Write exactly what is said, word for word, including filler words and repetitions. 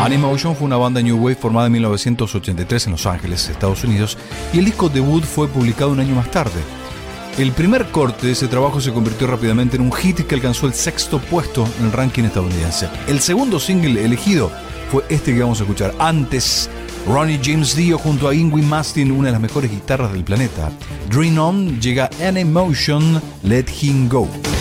Animotion fue una banda New Wave formada en mil novecientos ochenta y tres en Los Ángeles, Estados Unidos, y el disco debut fue publicado un año más tarde. El primer corte de ese trabajo se convirtió rápidamente en un hit que alcanzó el sexto puesto en el ranking estadounidense. El segundo single elegido fue este que vamos a escuchar. Antes, Ronnie James Dio junto a Yngwie Malmsteen, una de las mejores guitarras del planeta. Dream On, llega An Emotion, Let Him Go.